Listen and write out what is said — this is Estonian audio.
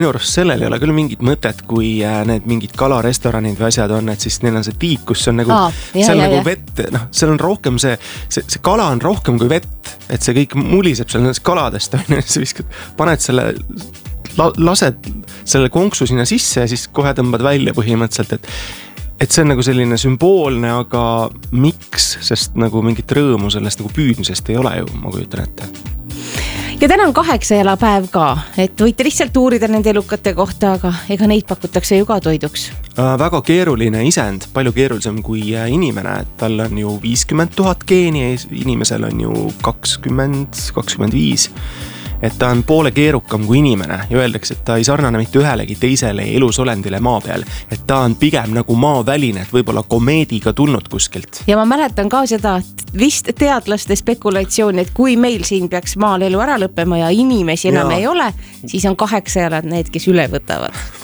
Minu arust sellel ei ole küll mingit mõtet, kui need mingid kalarestoranid või asjad on, et siis neil on see tiik, kus on nagu, nagu vett, seal on rohkem see kala on rohkem kui vett, et see kõik muliseb seal nendest kaladest, sa viskad, paned selle, lased selle konksu sinna sisse ja siis kohe tõmbad välja põhimõtteliselt, et see on nagu selline sümboolne, aga miks, sest nagu mingit rõõmu sellest nagu püüdmisest ei ole ju, ma kujutan ette. Ja täna on 8 jalapäev ka, et võite lihtsalt uurida nende elukate kohta, aga ega neid pakutakse ju ka toiduks. Väga keeruline isend, palju keerulisem kui inimene, et tal on ju 50 000 geeni ja inimesel on ju 20-25. Et ta on poole keerukam kui inimene ja öeldakse, et ta ei sarnane mitte ühelegi teisele elusolendile maa peal. Et ta on pigem nagu maaväline, et võib-olla komeediga tulnud kuskilt. Ja ma mäletan ka seda vist teadlaste spekulatsiooni, et kui meil siin peaks maal elu ära lõppema ja inimesi enam ei ole, siis on 8 jalad need, kes üle võtavad.